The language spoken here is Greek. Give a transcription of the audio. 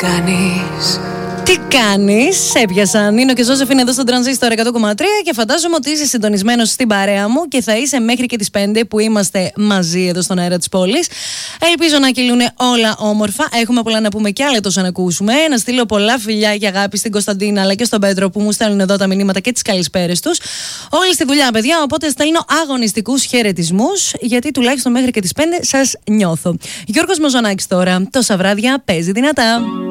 κάνεις? Τι κάνεις, έπιασαν. Είναι και Ζώσεφ, είναι εδώ στον Τρανζίστορ 100,3 και φαντάζομαι ότι είσαι συντονισμένος στην παρέα μου και θα είσαι μέχρι και τις 5 που είμαστε μαζί εδώ στον αέρα της πόλης. Ελπίζω να κυλούν όλα όμορφα. Έχουμε πολλά να πούμε και άλλα τόσο να ακούσουμε. Να στείλω πολλά φιλιά και αγάπη στην Κωνσταντίνα αλλά και στον Πέτρο που μου στέλνουν εδώ τα μηνύματα και τις καλησπέρες τους. Όλοι στη δουλειά, παιδιά. Οπότε στέλνω αγωνιστικούς χαιρετισμούς, γιατί τουλάχιστον μέχρι και τις 5 σας νιώθω. Γιώργος Μοζονάκης τώρα. Τόσα βράδια παίζει δυνατά.